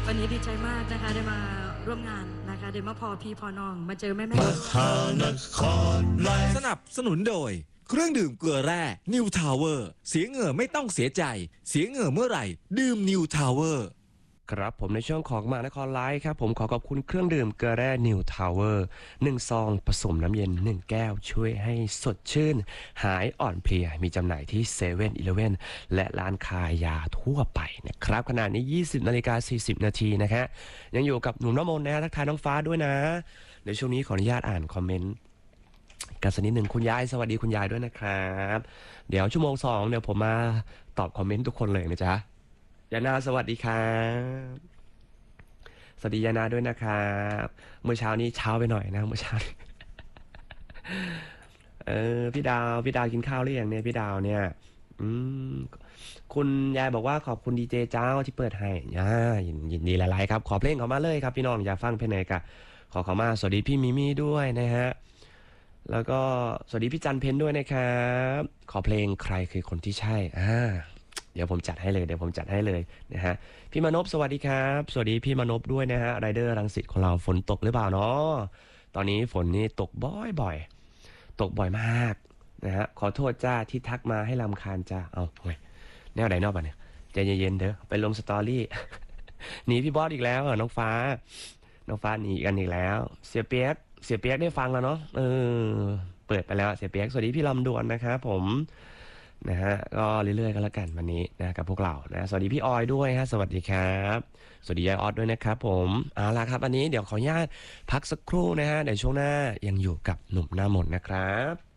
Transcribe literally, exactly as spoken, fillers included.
วันนี้ดีใจมากนะคะได้มาร่วมงานนะคะได้มาพอพี่พอน้องมาเจอแม่แม่มหานครไลฟ์สนับสนุนโดยเครื่องดื่มเกลือแร่นิวทาวเวอร์เสียเหงื่อไม่ต้องเสียใจเสียเหงื่อเมื่อไหร่ดื่มนิวทาวเวอร์ครับผมในช่วงของมหานครไลฟ์ครับผมขอขอบคุณเครื่องดื่มเกลือแร่นิวทาวเวอร์หนึ่งซองผสมน้ำเย็นหนึ่งแก้วช่วยให้สดชื่นหายอ่อนเพลียมีจำหน่ายที่เซเว่นอีเลฟเว่นและร้านขายยาทั่วไปนะครับขณะนี้ยี่สิบนาฬิกาสี่สิบนาทีนะฮะยังอยู่กับหนุ่มน้ำมนต์นะฮะทักทายน้องฟ้าด้วยนะในช่วงนี้ขออนุญาตอ่านคอมเมนต์กันสักนิดหนึ่งคุณยายสวัสดีคุณยายด้วยนะครับเดี๋ยวชั่วโมงสองเดี๋ยวผมมาตอบคอมเมนต์ทุกคนเลยนะจ๊ะยานาสวัสดีครับสวัสดียานาด้วยนะครับเมื่อเช้านี้เช้าไปหน่อยนะเมื่อเช้า เออพี่ดาวพี่ดาวกินข้าวหรือยังเนี่ยพี่ดาวเนี่ยอืมคุณยายบอกว่าขอบคุณดีเจเจ้าที่เปิดให้ย่ายินยินดีหลายๆครับขอเพลงเขามาเลยครับพี่น้องอย่าฟังเพลงไหนกะขอเขามาสวัสดีพี่มิมี่ด้วยนะฮะแล้วก็สวัสดีพี่จันเพนด้วยนะครับขอเพลงใครคือคนที่ใช่อ่าเดี๋ยวผมจัดให้เลยเดี๋ยวผมจัดให้เลยนะฮะพี่มนพสวัสดีครับสวัสดีพี่มนพด้วยนะฮะไรเดอร์รังสิตของเราฝนตกหรือเปล่าเนาะตอนนี้ฝนนี่ตกบ่อยๆตกบ่อยมากนะฮะขอโทษจ้าที่ทักมาให้รำคาญจ้าเอาเฮ้ยแนวไหนนอกบ้านเนี่ยใจเย็นๆเด้อไปลงสตอรี่ หนีพี่บอสอีกแล้วอ่ะน้องฟ้าน้องฟ้าหนีกันอีกแล้วเสียเปียกเสียเปียกได้ฟังแล้วเนาะเออเปิดไปแล้วเสียเปียกสวัสดีพี่ลำดวนนะครับผมนะฮะก็เรื่อยๆกันแล้วกันวันนี้นะกับพวกเรานะสวัสดีพี่ออยด้วยฮะสวัสดีครับสวัสดียายออสด้วยนะครับผมเอาล่ะครับอันนี้เดี๋ยวขออนุญาตพักสักครู่นะฮะเดี๋ยวช่วงหน้ายังอยู่กับหนุ่มหน้ามนต์นะครับ